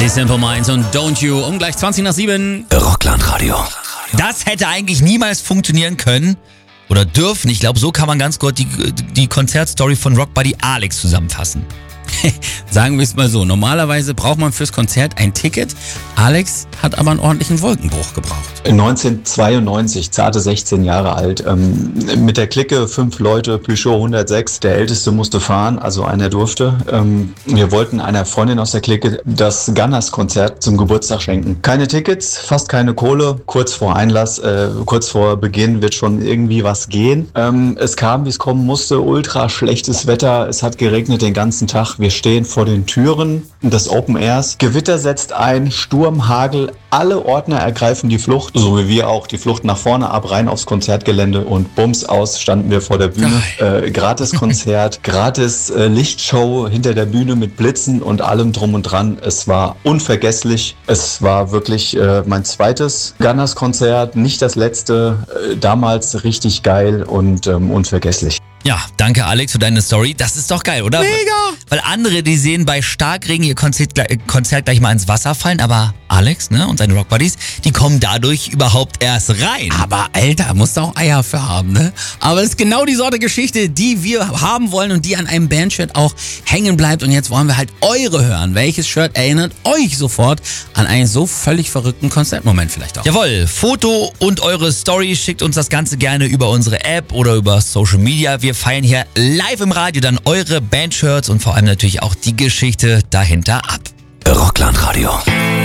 The Simple Minds und Don't You um gleich 7:20. Rockland-Radio. Das hätte eigentlich niemals funktionieren können oder dürfen. Ich glaube, so kann man ganz gut die Konzertstory von Rockbuddy Alex zusammenfassen. Sagen wir es mal so, normalerweise braucht man fürs Konzert ein Ticket. Alex hat aber einen ordentlichen Wolkenbruch gebraucht. 1992, zarte 16 Jahre alt, mit der Clique 5 Leute, Peugeot 106, der Älteste musste fahren, also einer durfte. Wir wollten einer Freundin aus der Clique das Gunners-Konzert zum Geburtstag schenken. Keine Tickets, fast keine Kohle, kurz vor Einlass, kurz vor Beginn wird schon irgendwie was gehen. Es kam, wie es kommen musste, ultra schlechtes Wetter, es hat geregnet den ganzen Tag. Wir stehen vor den Türen des Open Airs. Gewitter setzt ein, Sturm, Hagel, alle Ordner ergreifen die Flucht, so wie wir auch, die Flucht nach vorne ab, rein aufs Konzertgelände und bums aus standen wir vor der Bühne. Gratis Konzert, gratis Lichtshow hinter der Bühne mit Blitzen und allem drum und dran. Es war unvergesslich. Es war wirklich mein zweites Gunners-Konzert, nicht das letzte. Damals richtig geil und unvergesslich. Ja, danke Alex für deine Story. Das ist doch geil, oder? Mega! Weil andere, die sehen bei Starkregen ihr Konzert gleich mal ins Wasser fallen, aber Alex, ne, und seine Rockbuddies, die kommen dadurch überhaupt erst rein. Aber Alter, musst du auch Eier für haben, ne? Aber es ist genau die Sorte Geschichte, die wir haben wollen und die an einem Bandshirt auch hängen bleibt. Und jetzt wollen wir halt eure hören. Welches Shirt erinnert euch sofort an einen so völlig verrückten Konzertmoment vielleicht auch? Jawohl, Foto und eure Story, schickt uns das Ganze gerne über unsere App oder über Social Media. Wir feiern hier live im Radio dann eure Bandshirts und vor allem natürlich auch die Geschichte dahinter ab. Rockland Radio.